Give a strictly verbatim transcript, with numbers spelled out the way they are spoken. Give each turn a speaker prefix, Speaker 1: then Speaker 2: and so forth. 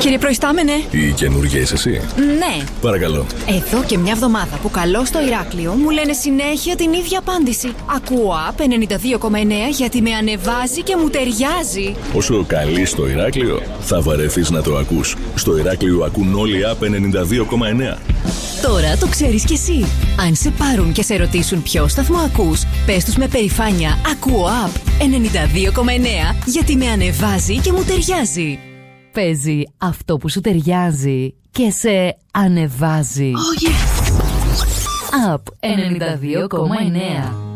Speaker 1: Κύριε Προϊστάμενε.
Speaker 2: Η καινούργια είσαι εσύ?
Speaker 1: Ναι.
Speaker 2: Παρακαλώ.
Speaker 1: Εδώ και μια εβδομάδα που καλώ στο Ηράκλειο μου λένε συνέχεια την ίδια απάντηση. Ακούω Απ ενενήντα δύο κόμμα εννέα γιατί με ανεβάζει και μου ταιριάζει.
Speaker 2: Όσο καλείς στο Ηράκλειο, θα βαρεθείς να το ακούς. Στο Ηράκλειο ακούν όλοι Απ ενενήντα δύο κόμμα εννέα.
Speaker 1: Τώρα το ξέρεις κι εσύ. Αν σε πάρουν και σε ρωτήσουν ποιο σταθμό ακούς, πες τους με περηφάνεια ακούω Απ ενενήντα δύο κόμμα εννέα γιατί με ανεβάζει και μου ταιριάζει. Παίζει αυτό που σου ταιριάζει και σε ανεβάζει.
Speaker 3: Oh, yes.
Speaker 1: Απ ενενήντα δύο κόμμα εννέα.